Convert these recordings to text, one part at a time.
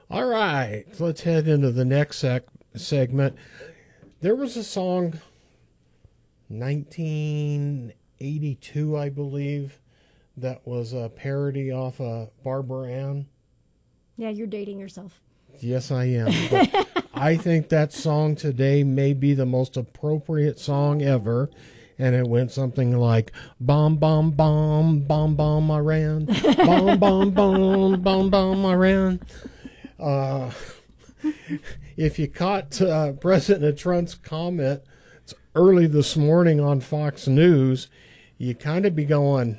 All right, let's head into the next segment. There was a song, 1982, I believe, that was a parody off of Barbara Ann. Yeah, you're dating yourself. Yes, I am. But I think that song today may be the most appropriate song ever. And it went something like, bomb, bomb, bomb, bomb, bomb, Iran. Bomb, bomb, bomb, bomb, bomb, Iran. If you caught President Trump's comment early this morning on Fox News, you kind of be going,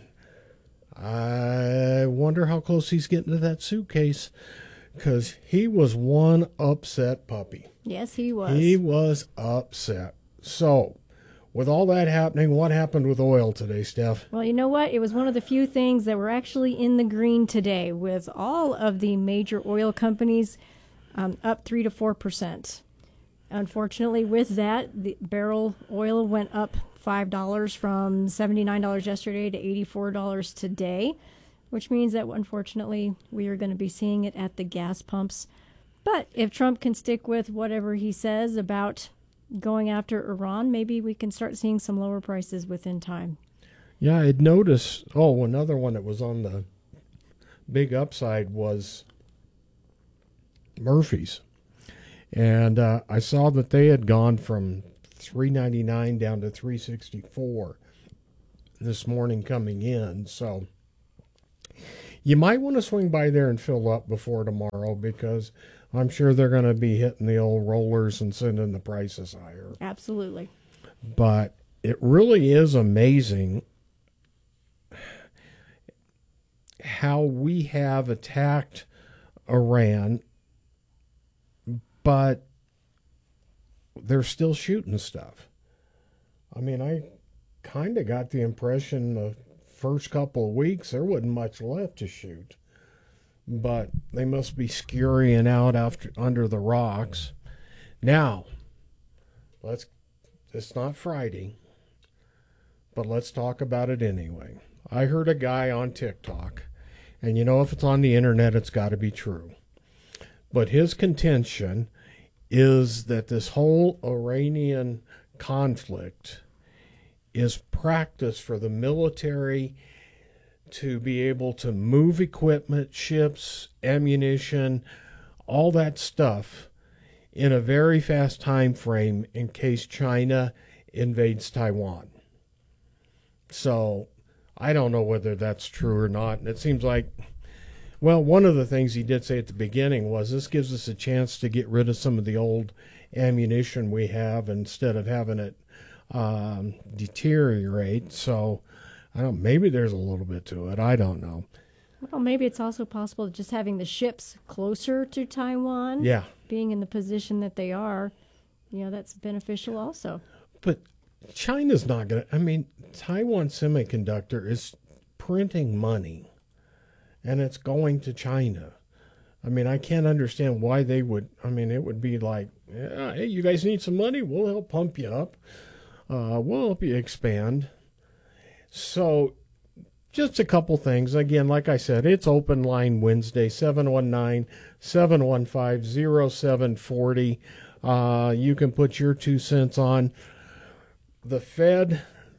I wonder how close he's getting to that suitcase, because he was one upset puppy. Yes, he was. He was upset. So, with all that happening, what happened with oil today, Steph? Well, you know what? It was one of the few things that were actually in the green today, with all of the major oil companies up 3 to 4%. Unfortunately, with that, the barrel oil went up $5 from $79 yesterday to $84 today, which means that, unfortunately, we are going to be seeing it at the gas pumps. But if Trump can stick with whatever he says about going after Iran, maybe we can start seeing some lower prices within time. Yeah, I'd noticed. Oh, another one that was on the big upside was Murphy's. And I saw that they had gone from $3.99 down to $3.64 this morning coming in. So you might want to swing by there and fill up before tomorrow, because I'm sure they're going to be hitting the old rollers and sending the prices higher. Absolutely. But it really is amazing how we have attacked Iran, but they're still shooting stuff. I mean, I kind of got the impression the first couple of weeks there wasn't much left to shoot. But they must be scurrying out under the rocks. Now, it's not Friday, but let's talk about it anyway. I heard a guy on TikTok, and if it's on the internet, it's got to be true. But his contention is that this whole Iranian conflict is practice for the military to be able to move equipment, ships, ammunition, all that stuff in a very fast time frame in case China invades Taiwan. So I don't know whether that's true or not. And it seems like, well, one of the things he did say at the beginning was this gives us a chance to get rid of some of the old ammunition we have instead of having it deteriorate. So I don't. Maybe there's a little bit to it. I don't know. Well, maybe it's also possible just having the ships closer to Taiwan. Yeah. Being in the position that they are, that's beneficial also. But China's not going to. I mean, Taiwan Semiconductor is printing money, and it's going to China. I mean, I can't understand why they would. I mean, it would be like, yeah, hey, you guys need some money? We'll help pump you up. We'll help you expand. So, just a couple things. Again, like I said, it's open line Wednesday, 719-715-0740. You can put your 2 cents on. The Fed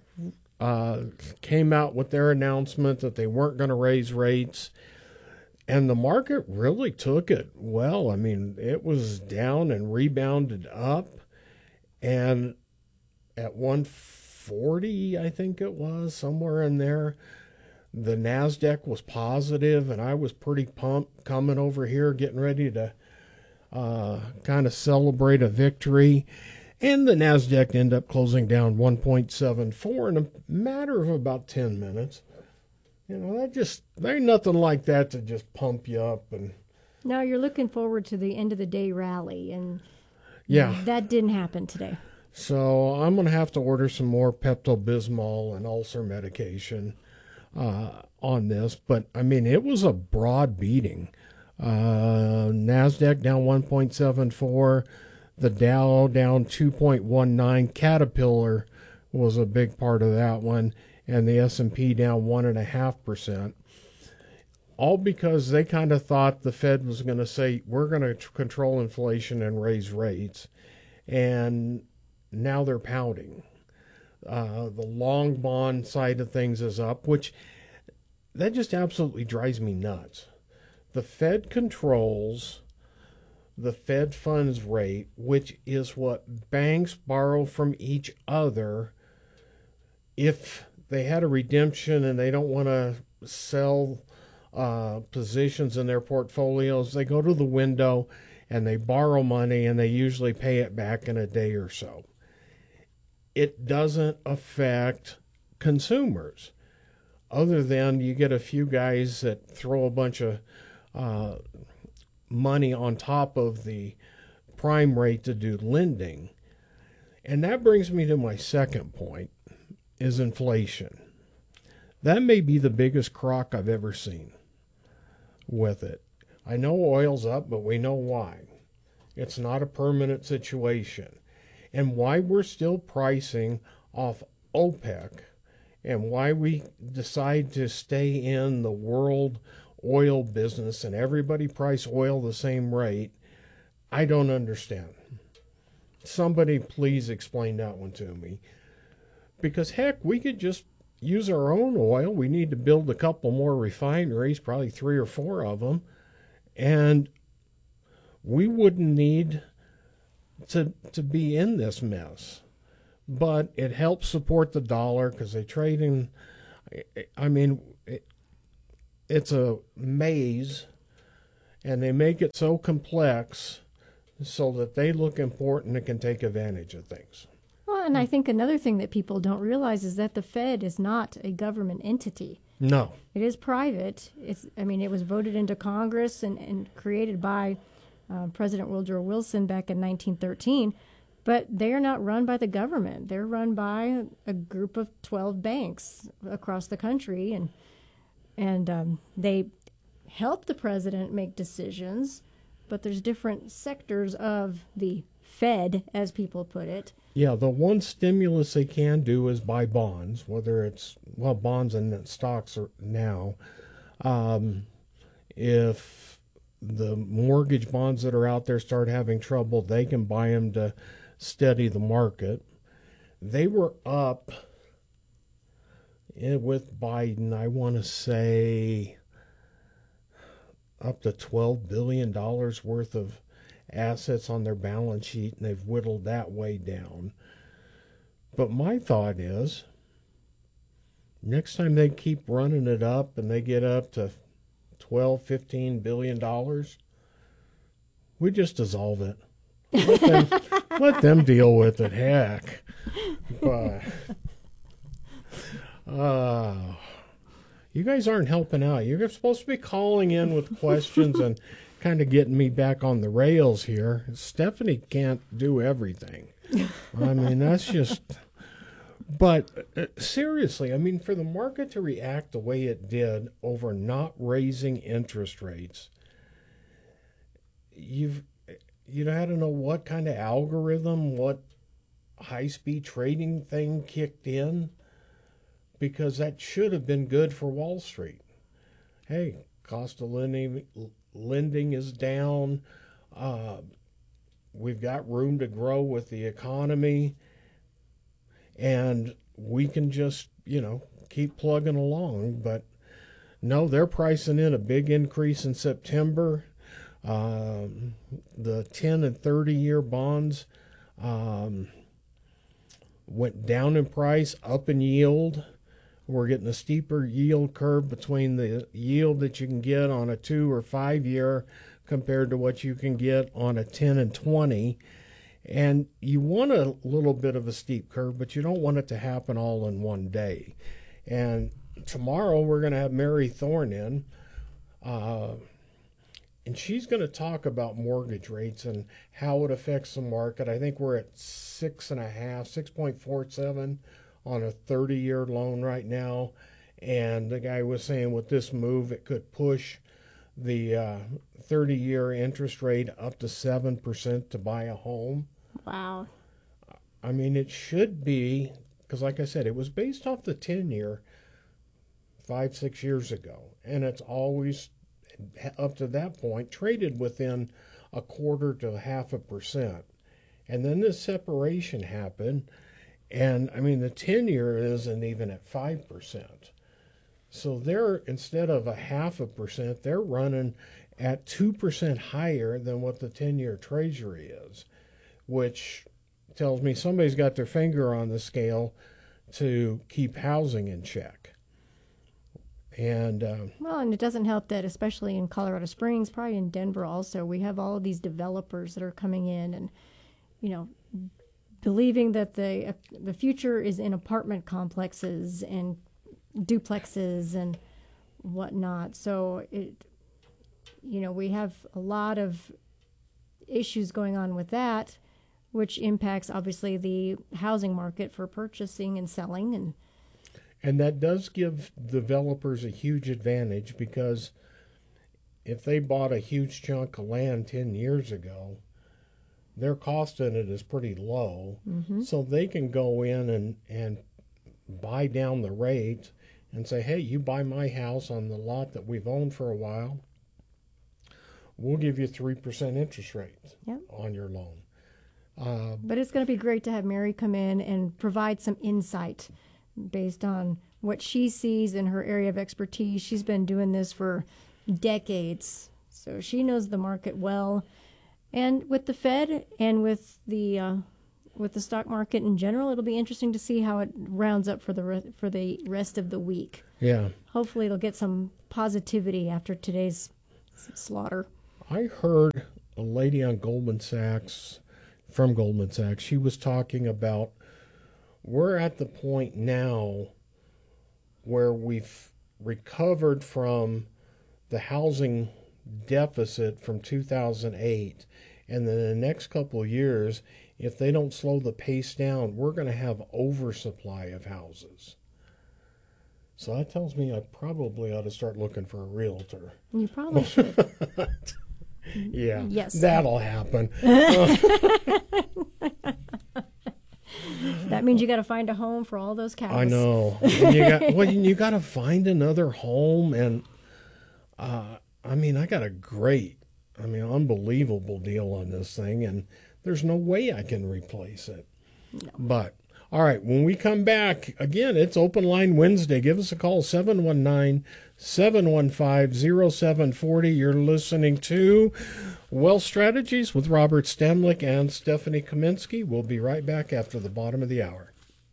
came out with their announcement that they weren't going to raise rates, and the market really took it well. I mean, it was down and rebounded up, and at 140, I think it was, somewhere in there, the NASDAQ was positive, and I was pretty pumped coming over here, getting ready to kind of celebrate a victory. And the NASDAQ ended up closing down 1.74 in a matter of about 10 minutes. There's nothing like that to just pump you up. And now you're looking forward to the end of the day rally, and yeah, that didn't happen today. So I'm going to have to order some more Pepto-Bismol and ulcer medication on this. But, I mean, it was a broad beating. NASDAQ down 1.74, the Dow down 2.19, Caterpillar was a big part of that one, and the S&P down 1.5%. all because they kind of thought the Fed was going to say, we're going to control inflation and raise rates. And now they're pouting. The long bond side of things is up, which that just absolutely drives me nuts. The Fed controls the Fed funds rate, which is what banks borrow from each other if they had a redemption and they don't want to sell positions in their portfolios. They go to the window and they borrow money, and they usually pay it back in a day or so. It doesn't affect consumers, other than you get a few guys that throw a bunch of money on top of the prime rate to do lending. And that brings me to my second point, is inflation. That may be the biggest crock I've ever seen with it. I know oil's up, but we know why. It's not a permanent situation. And why we're still pricing off OPEC, and why we decide to stay in the world oil business and everybody price oil the same rate, I don't understand. Somebody please explain that one to me. Because heck, we could just use our own oil. We need to build a couple more refineries, probably 3 or 4 of them, and we wouldn't need to be in this mess. But it helps support the dollar because they trade in, I mean, it's a maze, and they make it so complex so that they look important and can take advantage of things. Well, and I think another thing that people don't realize is that the Fed is not a government entity. No. It is private. It was voted into Congress and created by President Woodrow Wilson back in 1913. But they are not run by the government. They're run by a group of 12 banks across the country, and they help the president make decisions. But there's different sectors of the Fed, as people put it. Yeah, the one stimulus they can do is buy bonds, whether it's, well, bonds and stocks are now. If the mortgage bonds that are out there start having trouble, they can buy them to steady the market. They were up with Biden, I want to say, up to $12 billion worth of assets on their balance sheet, and they've whittled that way down. But my thought is, next time they keep running it up and they get up to $12-15 billion, we just dissolve it. Let them deal with it, heck. But you guys aren't helping out. You're supposed to be calling in with questions and kind of getting me back on the rails here. Stephanie can't do everything. I mean, that's just... But seriously, I mean, for the market to react the way it did over not raising interest rates, you had to know what kind of algorithm, what high-speed trading thing kicked in, because that should have been good for Wall Street. Hey, cost of lending is down. We've got room to grow with the economy, and we can just, keep plugging along. But no, they're pricing in a big increase in September. The 10 and 30-year bonds went down in price, up in yield. We're getting a steeper yield curve between the yield that you can get on a 2 or 5 year compared to what you can get on a 10 and 20. And you want a little bit of a steep curve, but you don't want it to happen all in one day. And tomorrow we're going to have Mary Thorne in, and she's going to talk about mortgage rates and how it affects the market. I think we're at 6.47 on a 30-year loan right now. And the guy was saying with this move, it could push the 30-year interest rate up to 7% to buy a home. Wow. I mean, it should be, because like I said, it was based off the 10-year. 5-6 years ago, and it's always, up to that point, traded within 1/4 to 0.5%. And then this separation happened, and I mean the 10-year isn't even at 5%. So they're, instead of 0.5%, they're running at 2% higher than what the 10-year Treasury is, which tells me somebody's got their finger on the scale to keep housing in check. And well, and it doesn't help that, especially in Colorado Springs, probably in Denver also, we have all of these developers that are coming in and, you know, believing that the future is in apartment complexes and duplexes and whatnot. So we have a lot of issues going on with that, which impacts obviously the housing market for purchasing and selling. And that does give developers a huge advantage, because if they bought a huge chunk of land 10 years ago, their cost in it is pretty low. Mm-hmm. So they can go in and buy down the rate and say, hey, you buy my house on the lot that we've owned for a while, we'll give you 3% interest rate on your loan. But it's going to be great to have Mary come in and provide some insight based on what she sees in her area of expertise. She's been doing this for decades, so she knows the market well. And with the Fed and with the stock market in general, it'll be interesting to see how it rounds up for the rest of the week. Yeah. Hopefully it'll get some positivity after today's slaughter. I heard a lady on Goldman Sachs, she was talking about, we're at the point now where we've recovered from the housing deficit from 2008, and then the next couple of years, if they don't slow the pace down, we're going to have oversupply of houses. So that tells me I probably ought to start looking for a realtor. You probably should. Yeah. Yes. That'll happen. That means you got to find a home for all those cows. I know. And you got to find another home, and I got a unbelievable deal on this thing, and there's no way I can replace it. No. But all right, when we come back, again, it's Open Line Wednesday. Give us a call, 719-715-0740. You're listening to Wealth Strategies with Robert Stanlick and Stephanie Kaminsky. We'll be right back after the bottom of the hour.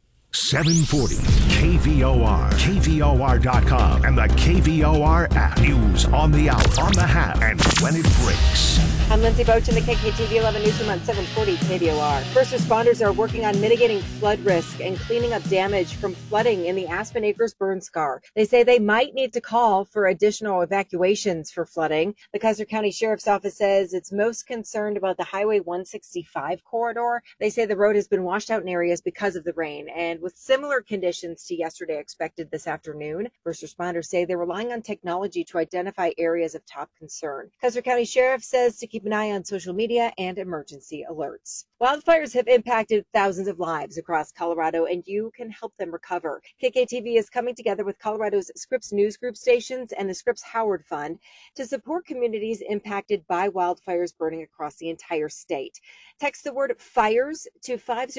740 KVOR, KVOR.com, and the KVOR app. News on the hour, on the half, and when it breaks. I'm Lindsay Boach in the KKTV 11 Newsroom on 740 KVOR. First responders are working on mitigating flood risk and cleaning up damage from flooding in the Aspen Acres burn scar. They say they might need to call for additional evacuations for flooding. The Custer County Sheriff's Office says it's most concerned about the Highway 165 corridor. They say the road has been washed out in areas because of the rain, and with similar conditions to yesterday expected this afternoon. First responders say they're relying on technology to identify areas of top concern. Custer County Sheriff says to keep an eye on social media and emergency alerts. Wildfires have impacted thousands of lives across Colorado, and you can help them recover. KKTV is coming together with Colorado's Scripps News Group stations and the Scripps Howard Fund to support communities impacted by wildfires burning across the entire state. Text the word FIRES to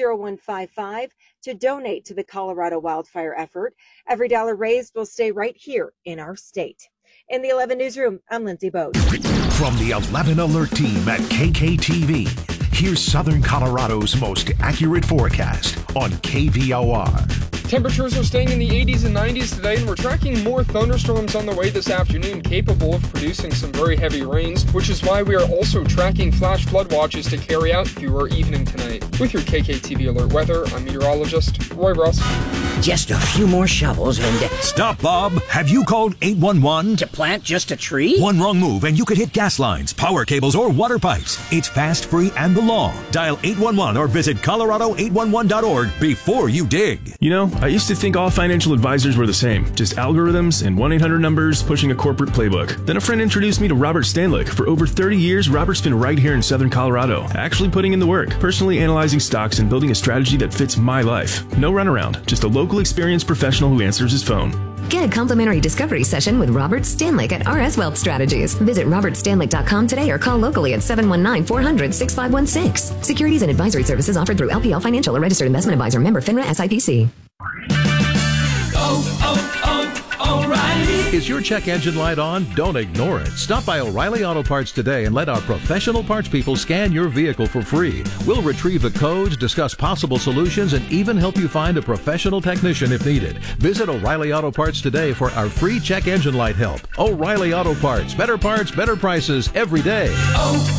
50155 to donate to the Colorado wildfire effort. Every dollar raised will stay right here in our state. In the 11 Newsroom, I'm Lindsay Boat. From the 11 Alert Team at KKTV, here's Southern Colorado's most accurate forecast on KVOR. Temperatures are staying in the 80s and 90s today, and we're tracking more thunderstorms on the way this afternoon, capable of producing some very heavy rains, which is why we are also tracking flash flood watches to carry out through our evening tonight. With your KKTV Alert Weather, I'm meteorologist Roy Russ. Just a few more shovels and... Stop, Bob. Have you called 811? To plant just a tree? One wrong move and you could hit gas lines, power cables, or water pipes. It's fast, free, and the law. Dial 811 or visit colorado811.org before you dig. You know, I used to think all financial advisors were the same. Just algorithms and 1-800 numbers pushing a corporate playbook. Then a friend introduced me to Robert Stanlick. For over 30 years, Robert's been right here in Southern Colorado, actually putting in the work, personally analyzing stocks and building a strategy that fits my life. No runaround, just a local experienced professional who answers his phone. Get a complimentary discovery session with Robert Stanlick at RS Wealth Strategies. Visit robertstanlick.com today or call locally at 719-400-6516. Securities and advisory services offered through LPL Financial, a registered investment advisor, member FINRA SIPC. O'Reilly. Is your check engine light on? Don't ignore it. Stop by O'Reilly Auto Parts today and let our professional parts people scan your vehicle for free. We'll retrieve the codes, discuss possible solutions, and even help you find a professional technician if needed. Visit O'Reilly Auto Parts today for our free check engine light help. O'Reilly Auto Parts. Better prices every day.